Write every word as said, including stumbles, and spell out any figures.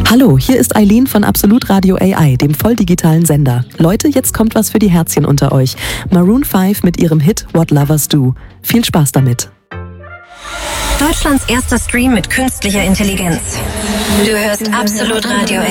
Hallo, hier ist Eileen von Absolut Radio A I, dem volldigitalen Sender. Leute, jetzt kommt was für die Herzchen unter euch. Maroon fünf mit ihrem Hit What Lovers Do. Viel Spaß damit. Deutschlands erster Stream mit künstlicher Intelligenz. Du hörst Absolut Radio